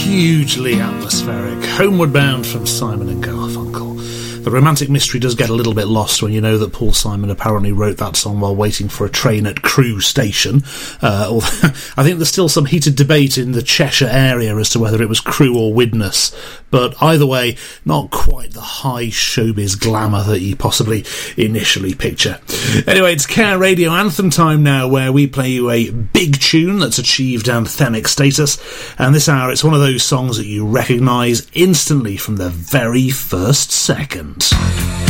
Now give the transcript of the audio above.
hugely atmospheric. Homeward Bound from Simon and Garfunkel. The romantic mystery does get a little bit lost when you know that Paul Simon apparently wrote that song while waiting for a train at Crewe Station. I think there's still some heated debate in the Cheshire area as to whether it was Crewe or Widnes, but either way, not quite the high showbiz glamour that you possibly initially picture. Anyway, it's Care Radio Anthem time now, where we play you a big tune that's achieved anthemic status, and this hour it's one of those songs that you recognise instantly from the very first second.